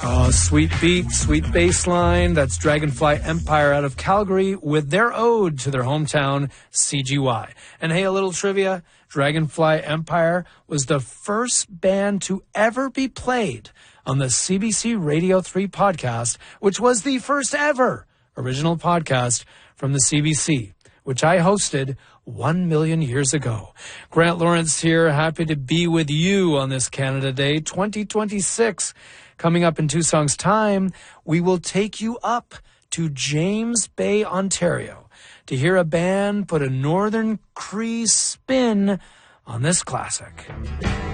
Oh, sweet beat, sweet bass line. That's Dragonfly Empire out of Calgary with their ode to their hometown, CGY. And hey, a little trivia. Dragonfly Empire was the first band to ever be played on the CBC Radio 3 podcast, which was the first ever original podcast from the CBC, which I hosted 1 million years ago. Grant Lawrence here, happy to be with you on this Canada Day 2026. Coming up in 2 songs' time, we will take you up to James Bay, Ontario, to hear a band put a Northern Cree spin on this classic.